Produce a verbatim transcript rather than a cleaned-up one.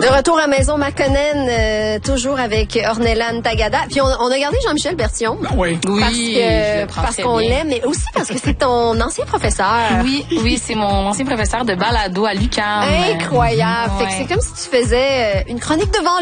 De retour à Maison Makonnen, euh, toujours avec Ornelan Tagada. Puis on, on a gardé Jean-Michel Bertillon. Ben oui. Oui, Parce que prends parce très qu'on bien. l'aime, mais aussi parce que c'est ton ancien professeur. Oui, oui, c'est mon ancien professeur de balado à l'U Q A M. Incroyable. Fait que Ouais. c'est comme si tu faisais euh, une chronique devant